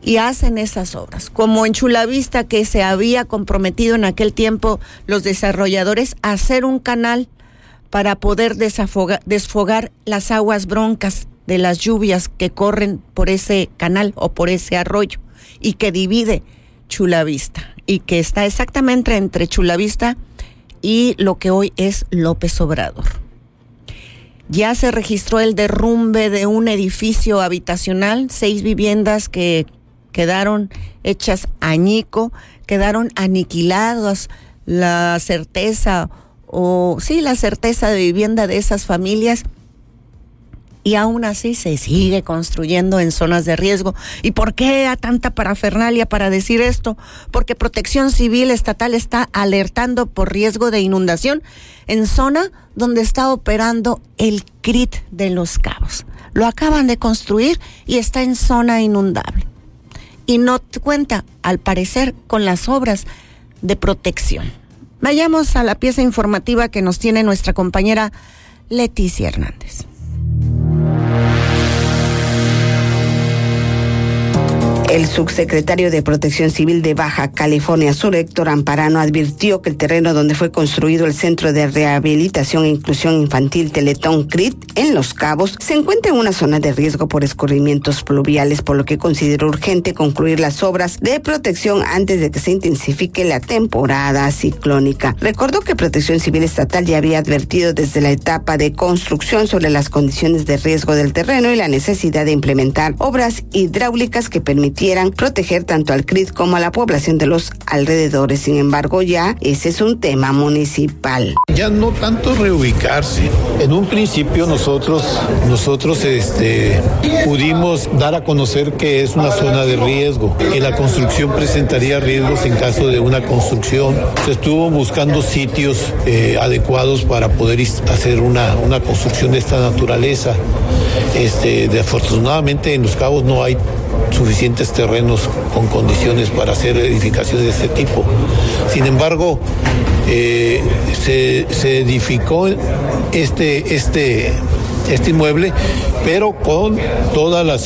y hacen esas obras, como en Chulavista, que se había comprometido en aquel tiempo los desarrolladores a hacer un canal para poder desfogar las aguas broncas de las lluvias que corren por ese canal o por ese arroyo y que divide Chulavista y que está exactamente entre Chulavista y lo que hoy es López Obrador. Ya se registró el derrumbe de un edificio habitacional, 6 viviendas que quedaron hechas añico, quedaron aniquiladas, la certeza de vivienda de esas familias, y aún así se sigue construyendo en zonas de riesgo. ¿Y por qué a tanta parafernalia para decir esto? Porque Protección Civil Estatal está alertando por riesgo de inundación en zona donde está operando el CRIT de Los Cabos. Lo acaban de construir y está en zona inundable. Y no cuenta, al parecer, con las obras de protección. Vayamos a la pieza informativa que nos tiene nuestra compañera Leticia Hernández. El subsecretario de Protección Civil de Baja California Sur, Héctor Amparano, advirtió que el terreno donde fue construido el Centro de Rehabilitación e Inclusión Infantil Teletón CRIT en Los Cabos se encuentra en una zona de riesgo por escurrimientos pluviales, por lo que consideró urgente concluir las obras de protección antes de que se intensifique la temporada ciclónica. Recordó que Protección Civil Estatal ya había advertido desde la etapa de construcción sobre las condiciones de riesgo del terreno y la necesidad de implementar obras hidráulicas que permitieran proteger tanto al CRIT como a la población de los alrededores. Sin embargo, ya ese es un tema municipal. Ya no tanto reubicarse. En un principio nosotros pudimos dar a conocer que es una zona de riesgo, que la construcción presentaría riesgos en caso de una construcción. Se estuvo buscando sitios adecuados para poder hacer una construcción de esta naturaleza. Afortunadamente en Los Cabos no hay suficientes terrenos con condiciones para hacer edificaciones de este tipo. Sin embargo, se edificó este inmueble, pero con todas las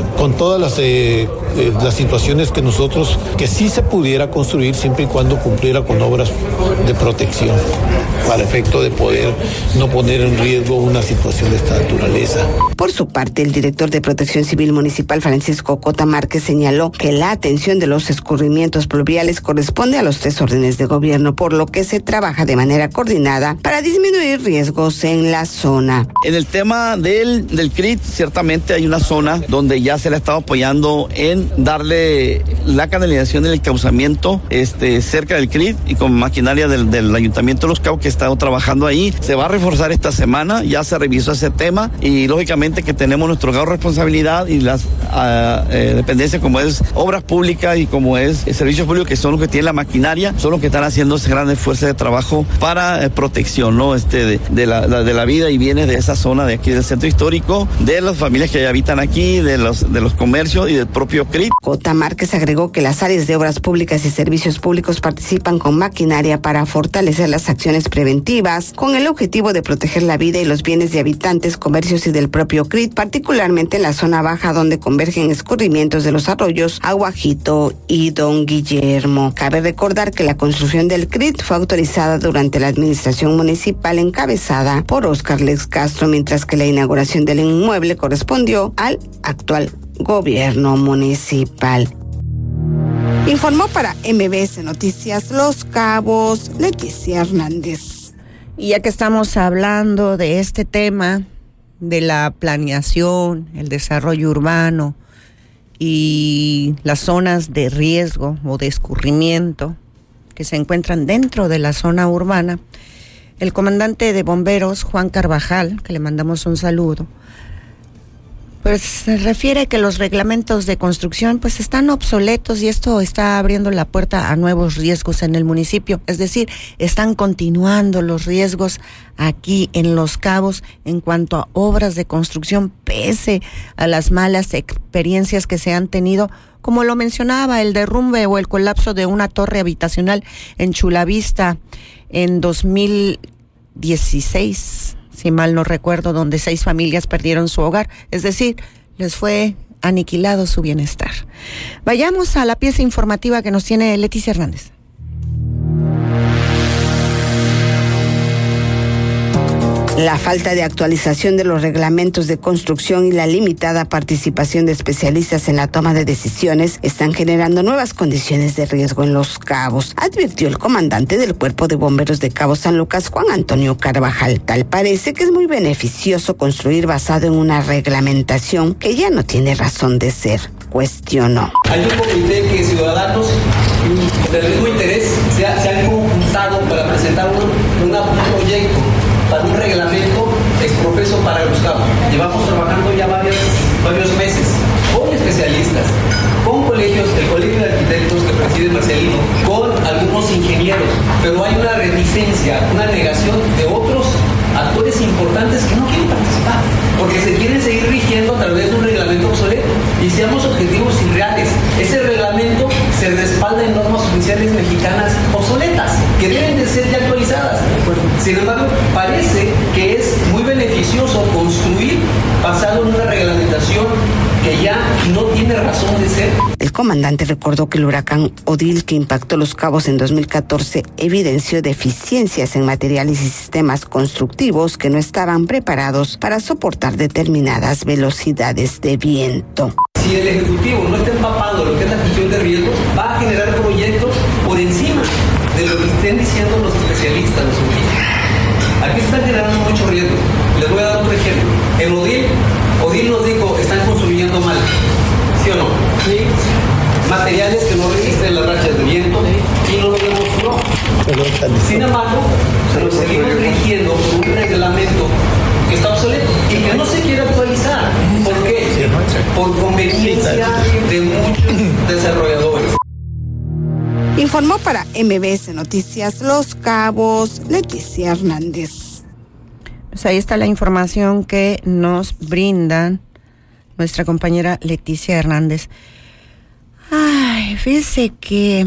situaciones que sí se pudiera construir siempre y cuando cumpliera con obras de protección, para efecto de poder no poner en riesgo una situación de esta naturaleza. Por su parte, el director de Protección Civil Municipal, Francisco Cota Márquez, señaló que la atención de los escurrimientos pluviales corresponde a los 3 órdenes de gobierno, por lo que se trabaja de manera coordinada para disminuir riesgos en la zona. En el tema del CRIT, ciertamente hay una zona donde ya se le ha estado apoyando en darle la canalización del encauzamiento cerca del CRIT y con maquinaria del Ayuntamiento de Los Cabos que ha estado trabajando ahí. Se va a reforzar esta semana, ya se revisó ese tema y lógicamente que tenemos nuestro grado de responsabilidad y las dependencias como es obras públicas y como es servicios públicos, que son los que tienen la maquinaria, son los que están haciendo ese gran esfuerzo de trabajo para protección, ¿no? de la vida y bienes de esa zona de aquí del centro histórico, de las familias que habitan aquí, de los comercios y del propio CRIT. Cota Márquez agregó que las áreas de obras públicas y servicios públicos participan con maquinaria para fortalecer las acciones preventivas con el objetivo de proteger la vida y los bienes de habitantes, comercios y del propio CRIT, particularmente en la zona baja donde convergen escurrimientos de los arroyos Aguajito y Don Guillermo. Cabe recordar que la construcción del CRIT fue autorizada durante la administración municipal encabezada por Óscar Lex Castro, mientras que la inauguración del inmueble correspondió al actual gobierno municipal. Informó para MBS Noticias Los Cabos, Leticia Hernández. Y ya que estamos hablando de este tema, de la planeación, el desarrollo urbano y las zonas de riesgo o de escurrimiento que se encuentran dentro de la zona urbana, el comandante de bomberos, Juan Carvajal, que le mandamos un saludo, pues se refiere que los reglamentos de construcción pues están obsoletos y esto está abriendo la puerta a nuevos riesgos en el municipio. Es decir, están continuando los riesgos aquí en Los Cabos en cuanto a obras de construcción, pese a las malas experiencias que se han tenido, como lo mencionaba, el derrumbe o el colapso de una torre habitacional en Chulavista en 2016, si mal no recuerdo, donde 6 familias perdieron su hogar. Es decir, les fue aniquilado su bienestar. Vayamos a la pieza informativa que nos tiene Leticia Hernández. La falta de actualización de los reglamentos de construcción y la limitada participación de especialistas en la toma de decisiones están generando nuevas condiciones de riesgo en Los Cabos, advirtió el comandante del Cuerpo de Bomberos de Cabo San Lucas, Juan Antonio Carvajal. Tal parece que es muy beneficioso construir basado en una reglamentación que ya no tiene razón de ser, cuestionó. Hay un comité que ciudadanos del mismo interés se han conjuntado para presentar un proyecto para un reglamento exprofeso para Los Cabos. Llevamos trabajando ya varios meses con especialistas, con colegios, el colegio de arquitectos que preside Marcelino, con algunos ingenieros, pero hay una reticencia, una negación de otros actores importantes que no quieren participar, porque se quieren seguir rigiendo a través de un reglamento obsoleto. Y seamos objetivos y reales, ese reglamento se respalda en normas oficiales mexicanas obsoletas, que deben de ser ya actualizadas. Sin embargo, parece que es muy beneficioso construir basado en una reglamentación que ya no tiene razón de ser. El comandante recordó que el huracán Odil, que impactó Los Cabos en 2014, evidenció deficiencias en materiales y sistemas constructivos que no estaban preparados para soportar determinadas velocidades de viento. Si el Ejecutivo no está empapando lo que es la gestión de riesgos, va a generar proyectos por encima de lo que estén diciendo los especialistas, los científicos. Aquí se están generando muchos riesgos. Les voy a dar otro ejemplo. En Odil nos dijo, están construyendo mal. ¿Sí o no? Sí. Materiales que no resisten las rachas de viento y no lo demostró. Sin embargo, nos seguimos rigiendo por un reglamento que está obsoleto y que no se quiere actualizar. ¿Por qué? Por conveniencia de muchos desarrolladores. Informó para MBS Noticias Los Cabos, Leticia Hernández. Pues ahí está la información que nos brindan nuestra compañera Leticia Hernández. Ay, fíjese que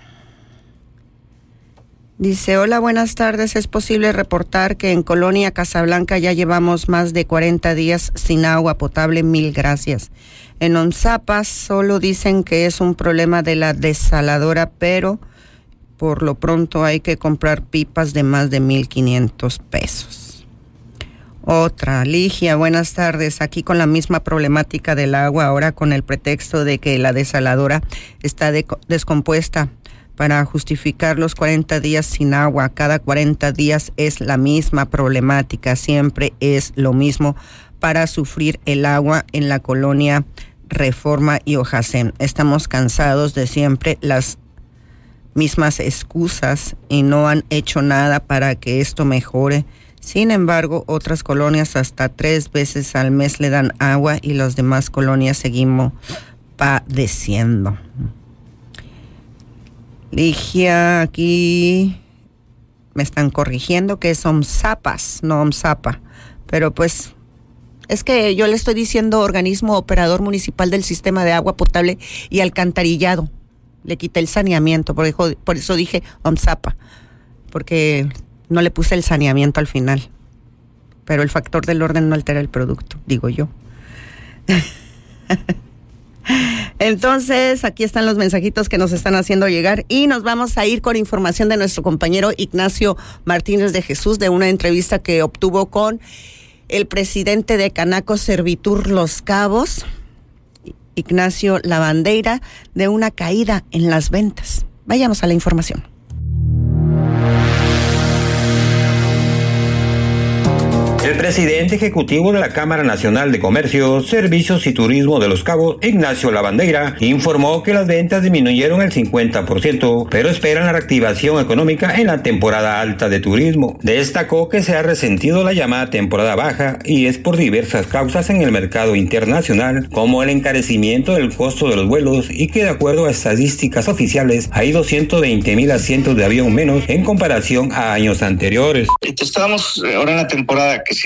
dice, hola, buenas tardes. ¿Es posible reportar que en Colonia Casablanca ya llevamos más de 40 días sin agua potable? Mil gracias. En Omzapa solo dicen que es un problema de la desaladora, pero por lo pronto hay que comprar pipas de más de 1,500 pesos. Otra, Ligia, buenas tardes. Aquí con la misma problemática del agua, ahora con el pretexto de que la desaladora está descompuesta. Para justificar los 40 días sin agua, cada 40 días es la misma problemática, siempre es lo mismo para sufrir el agua en la colonia Reforma y Ojacén. Estamos cansados de siempre las mismas excusas y no han hecho nada para que esto mejore. Sin embargo, otras colonias hasta 3 veces al mes le dan agua y las demás colonias seguimos padeciendo. Ligia, aquí me están corrigiendo que es Omzapas, no Omzapa, pero pues es que yo le estoy diciendo organismo operador municipal del sistema de agua potable y alcantarillado. Le quité el saneamiento, por eso dije Omzapa, porque no le puse el saneamiento al final. Pero el factor del orden no altera el producto, digo yo. Entonces, aquí están los mensajitos que nos están haciendo llegar y nos vamos a ir con información de nuestro compañero Ignacio Martínez de Jesús, de una entrevista que obtuvo con el presidente de Canaco Servitur Los Cabos, Ignacio Lavandeira, de una caída en las ventas. Vayamos a la información. El presidente ejecutivo de la Cámara Nacional de Comercio, Servicios y Turismo de Los Cabos, Ignacio Lavandeira, informó que las ventas disminuyeron el 50%, pero esperan la reactivación económica en la temporada alta de turismo. Destacó que se ha resentido la llamada temporada baja y es por diversas causas en el mercado internacional, como el encarecimiento del costo de los vuelos y que de acuerdo a estadísticas oficiales hay 220,000 asientos de avión menos en comparación a años anteriores. Estamos ahora en la temporada que siempre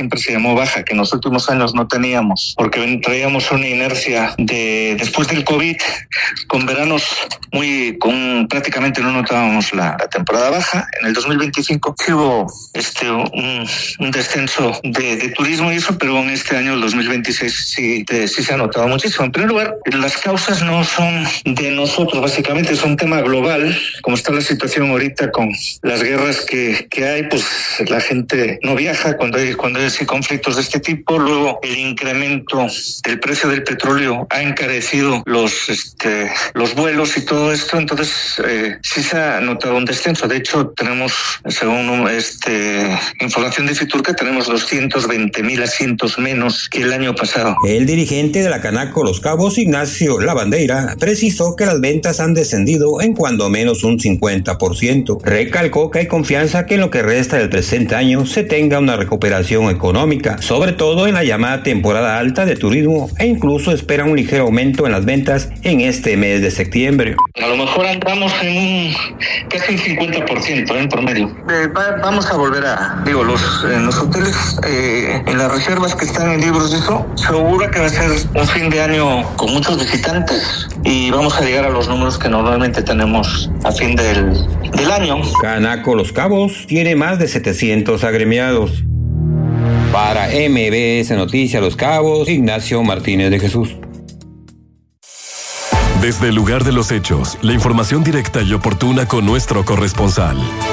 siempre se llamó baja, que en los últimos años no teníamos, porque traíamos una inercia después del COVID, con veranos prácticamente no notábamos la temporada baja. En el 2025 sí hubo un descenso de turismo y eso, pero en este año, el 2026, sí se ha notado muchísimo. En primer lugar, las causas no son de nosotros, básicamente es un tema global. Como está la situación ahorita con las guerras que hay, pues la gente no viaja cuando hay conflictos de este tipo. Luego, el incremento del precio del petróleo ha encarecido los vuelos y todo esto, entonces sí se ha notado un descenso. De hecho, tenemos, según información de Fiturca, tenemos 220,000 asientos menos que el año pasado. El dirigente de la Canaco Los Cabos, Ignacio Lavandeira, precisó que las ventas han descendido en cuando menos un 50%. Recalcó que hay confianza que en lo que resta del presente año se tenga una recuperación económica, sobre todo en la llamada temporada alta de turismo, e incluso espera un ligero aumento en las ventas en este mes de septiembre. A lo mejor andamos en casi un 50% en promedio. Vamos a volver en los hoteles, en las reservas que están en libros de eso, seguro que va a ser un fin de año con muchos visitantes y vamos a llegar a los números que normalmente tenemos a fin del año. Canaco Los Cabos tiene más de 700 agremiados. Para MBS Noticias Los Cabos, Ignacio Martínez de Jesús. Desde el lugar de los hechos, la información directa y oportuna con nuestro corresponsal.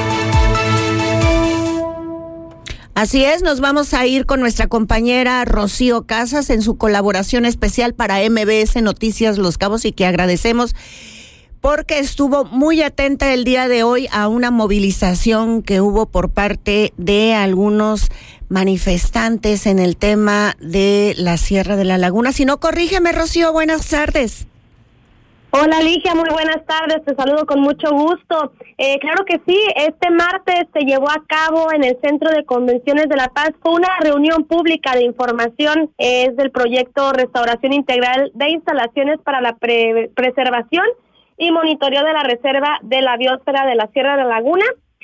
Así es, nos vamos a ir con nuestra compañera Rocío Casas en su colaboración especial para MBS Noticias Los Cabos, y que agradecemos porque estuvo muy atenta el día de hoy a una movilización que hubo por parte de algunos manifestantes en el tema de la Sierra de la Laguna. Si no, corrígeme, Rocío, buenas tardes. Hola, Ligia, muy buenas tardes, te saludo con mucho gusto. Claro que sí, este martes se llevó a cabo en el Centro de Convenciones de La Paz, fue una reunión pública de información, es del proyecto Restauración Integral de Instalaciones para la Preservación y Monitoreo de la Reserva de la Biosfera de la Sierra de la Laguna.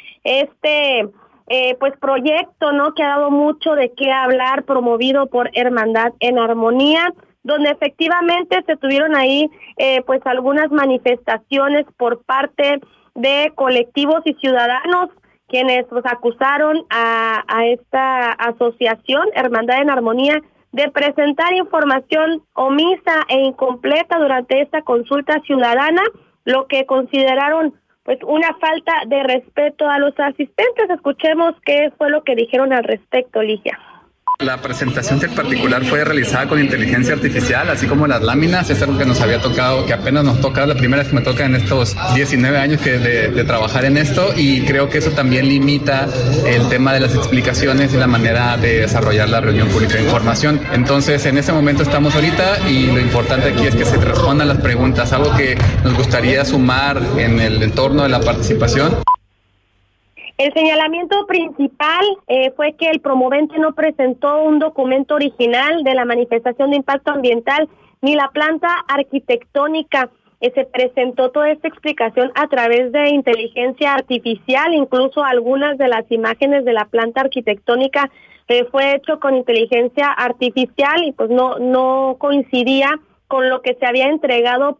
Pues proyecto, ¿no?, que ha dado mucho de qué hablar, promovido por Hermandad en Armonía, donde efectivamente se tuvieron ahí pues algunas manifestaciones por parte de colectivos y ciudadanos quienes pues acusaron a esta asociación Hermandad en Armonía de presentar información omisa e incompleta durante esta consulta ciudadana, lo que consideraron pues una falta de respeto a los asistentes. Escuchemos qué fue lo que dijeron al respecto, Ligia. La presentación del particular fue realizada con inteligencia artificial, así como las láminas. Es algo que nos había tocado, que apenas nos toca, la primera vez que me toca en estos 19 años de trabajar en esto, y creo que eso también limita el tema de las explicaciones y la manera de desarrollar la reunión pública de información. Entonces, en ese momento estamos ahorita, y lo importante aquí es que se respondan las preguntas, algo que nos gustaría sumar en el entorno de la participación. El señalamiento principal fue que el promovente no presentó un documento original de la manifestación de impacto ambiental ni la planta arquitectónica. Se presentó toda esta explicación a través de inteligencia artificial, incluso algunas de las imágenes de la planta arquitectónica fue hecho con inteligencia artificial y pues no coincidía con lo que se había entregado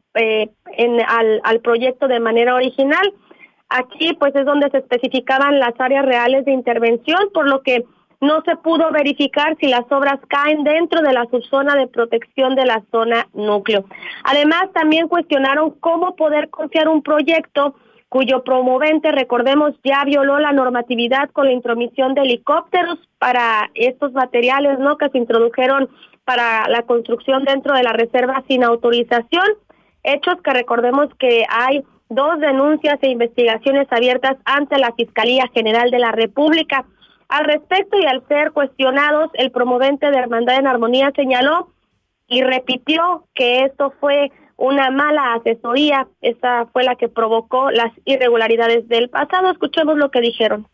al proyecto de manera original. Aquí pues es donde se especificaban las áreas reales de intervención, por lo que no se pudo verificar si las obras caen dentro de la subzona de protección de la zona núcleo. Además, también cuestionaron cómo poder confiar un proyecto cuyo promovente, recordemos, ya violó la normatividad con la intromisión de helicópteros para estos materiales, ¿no?, que se introdujeron para la construcción dentro de la reserva sin autorización. Hechos que recordemos que hay 2 denuncias e investigaciones abiertas ante la Fiscalía General de la República. Al respecto, y al ser cuestionados, el promovente de Hermandad en Armonía señaló y repitió que esto fue una mala asesoría, esa fue la que provocó las irregularidades del pasado. Escuchemos lo que dijeron.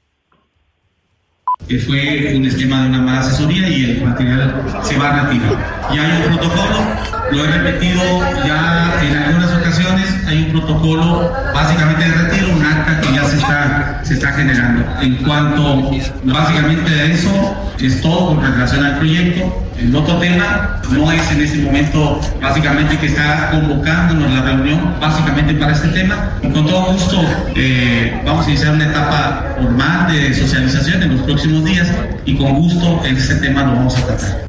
Que fue un esquema de una mala asesoría y el material se va a retirar. Ya hay un protocolo, lo he repetido ya en algunas ocasiones, hay un protocolo protocolo básicamente de retiro, un acta que ya se está generando. En cuanto básicamente a eso, es todo con relación al proyecto. El otro tema no es en este momento básicamente que está convocándonos la reunión básicamente para este tema. Y con todo gusto vamos a iniciar una etapa formal de socialización en los próximos días y con gusto este tema lo vamos a tratar.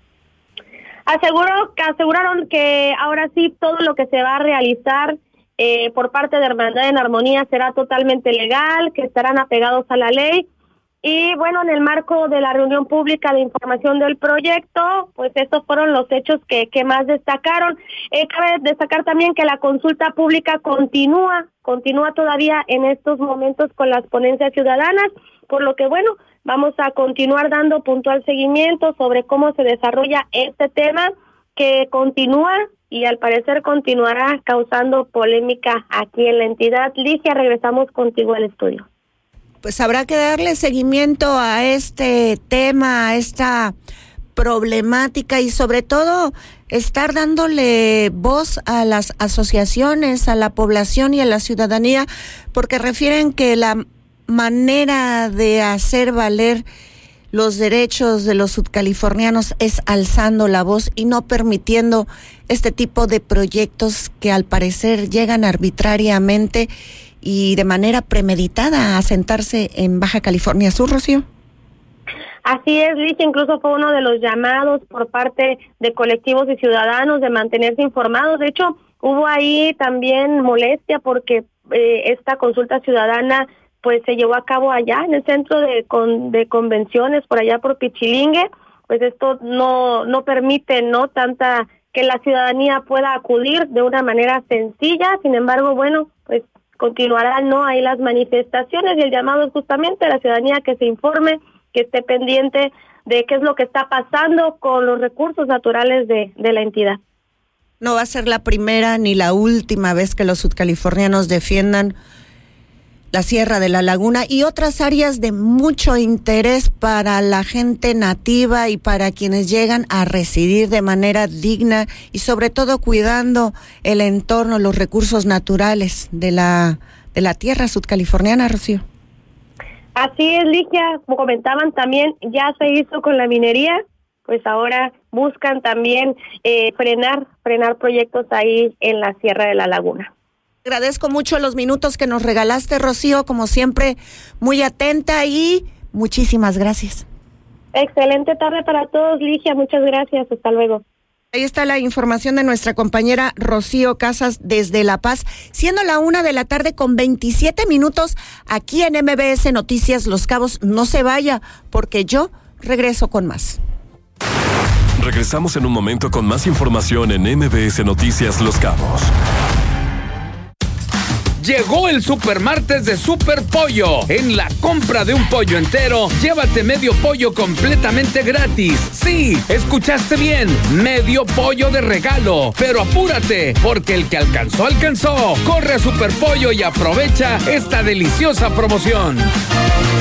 Aseguraron que ahora sí todo lo que se va a realizar por parte de Hermandad en Armonía será totalmente legal, que estarán apegados a la ley. Y bueno, en el marco de la reunión pública de información del proyecto, pues estos fueron los hechos que más destacaron. Cabe destacar también que la consulta pública continúa todavía en estos momentos con las ponencias ciudadanas, por lo que bueno, vamos a continuar dando puntual seguimiento sobre cómo se desarrolla este tema que continúa y al parecer continuará causando polémica aquí en la entidad. Ligia, regresamos contigo al estudio. Pues habrá que darle seguimiento a este tema, a esta problemática y sobre todo estar dándole voz a las asociaciones, a la población y a la ciudadanía, porque refieren que la manera de hacer valer los derechos de los sudcalifornianos es alzando la voz y no permitiendo este tipo de proyectos que al parecer llegan arbitrariamente y de manera premeditada a sentarse en Baja California Sur, Rocío. Así es, Licha, incluso fue uno de los llamados por parte de colectivos y ciudadanos de mantenerse informados. De hecho, hubo ahí también molestia porque esta consulta ciudadana pues se llevó a cabo allá en el centro de convenciones, por allá por Pichilingue. Pues esto no permite tanta que la ciudadanía pueda acudir de una manera sencilla. Sin embargo, bueno, pues continuarán ahí las manifestaciones y el llamado es justamente a la ciudadanía que se informe, que esté pendiente de qué es lo que está pasando con los recursos naturales de la entidad. No va a ser la primera ni la última vez que los sudcalifornianos defiendan la Sierra de la Laguna y otras áreas de mucho interés para la gente nativa y para quienes llegan a residir de manera digna y sobre todo cuidando el entorno, los recursos naturales de la tierra sudcaliforniana, Rocío. Así es, Ligia, como comentaban también, ya se hizo con la minería, pues ahora buscan también frenar proyectos ahí en la Sierra de la Laguna. Agradezco mucho los minutos que nos regalaste, Rocío, como siempre, muy atenta y muchísimas gracias. Excelente tarde para todos, Ligia, muchas gracias, hasta luego. Ahí está la información de nuestra compañera Rocío Casas desde La Paz, siendo la 1:27 aquí en MBS Noticias Los Cabos. No se vaya, porque yo regreso con más. Regresamos en un momento con más información en MBS Noticias Los Cabos. Llegó el Supermartes de Super Pollo. En la compra de un pollo entero, llévate medio pollo completamente gratis. Sí, escuchaste bien, medio pollo de regalo. Pero apúrate, porque el que alcanzó, alcanzó. Corre a Super Pollo y aprovecha esta deliciosa promoción.